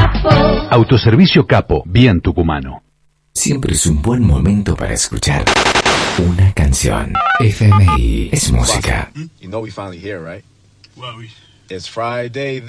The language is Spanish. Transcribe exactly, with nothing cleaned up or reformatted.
Autoservicio Capo, bien tucumano. Siempre es un buen momento para escuchar una canción. F M I es música. You know we finally here, right? Well, we... It's Friday.